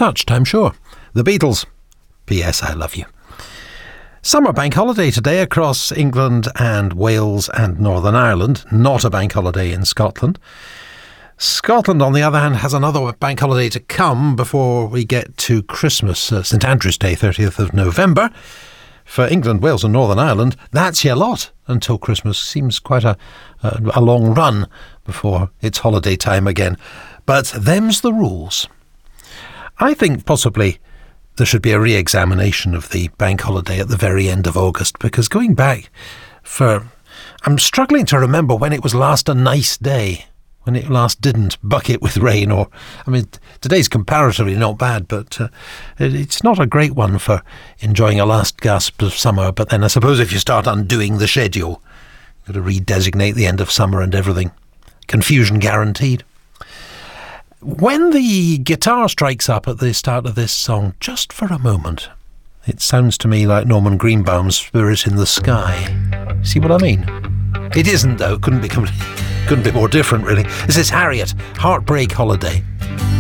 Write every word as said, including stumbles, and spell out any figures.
touched, I'm sure. The Beatles. P S I love you. Summer bank holiday today across England and Wales and Northern Ireland. Not a bank holiday in Scotland. Scotland, on the other hand, has another bank holiday to come before we get to Christmas, uh, St Andrew's Day, thirtieth of November. For England, Wales and Northern Ireland, that's your lot until Christmas. Seems quite a, a, a long run before it's holiday time again. But them's the rules. I think possibly there should be a re-examination of the bank holiday at the very end of August, because going back for... I'm struggling to remember when it was last a nice day, when it last didn't bucket with rain. Or, I mean, today's comparatively not bad, but uh, it, it's not a great one for enjoying a last gasp of summer. But then I suppose if you start undoing the schedule, you've got to redesignate the end of summer and everything. Confusion guaranteed. When the guitar strikes up at the start of this song, just for a moment, it sounds to me like Norman Greenbaum's Spirit in the Sky. See what I mean? It isn't, though. Couldn't be, couldn't be more different, really. This is Harriet, Heartbreak Holiday.